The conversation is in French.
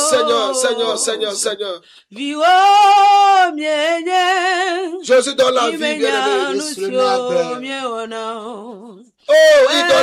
Seigneur, Seigneur, Seigneur, Seigneur. Jésus donne la vie, bien-aimé. Oh, il donne